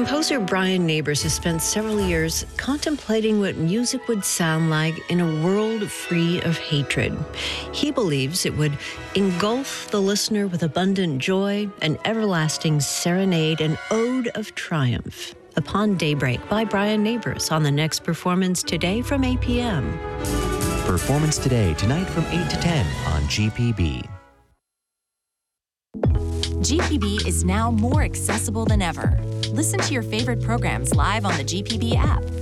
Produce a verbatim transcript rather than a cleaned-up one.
Composer Brian Neighbors has spent several years contemplating what music would sound like in a world free of hatred. He believes it would engulf the listener with abundant joy, an everlasting serenade, an ode of triumph. Upon Daybreak by Brian Neighbors on the next Performance Today from eight p.m. Performance Today, tonight from eight to ten on G P B. G P B is now more accessible than ever. Listen to your favorite programs live on the G P B app